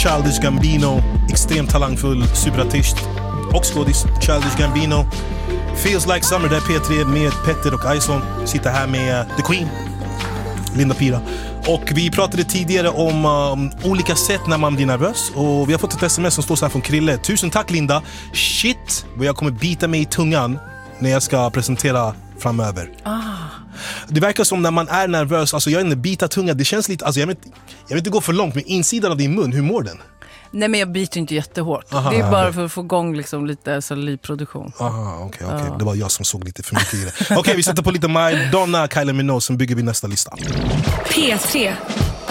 Childish Gambino, extremt talangfull superartist och skådis. Childish Gambino, Feels Like Summer, där P3 med Petter och Ison sitter här med The Queen, Linda Pira. Och vi pratade tidigare om olika sätt när man blir nervös. Och vi har fått ett sms som står så här från Krille. Tusen tack Linda. Shit, vad jag kommer bita mig i tungan när jag ska presentera framöver. Det verkar som när man är nervös, alltså jag är en bita tunga, det känns lite, alltså jag vill inte gå för långt, men insidan av din mun, hur mår den? Nej, men jag biter inte jättehårt. Det är bara för att få igång liksom lite salivproduktion. Okej. Det var jag som såg lite för mycket i det. Okej, vi sätter på lite Madonna, Kylie Minogue, som bygger vi nästa lista. P3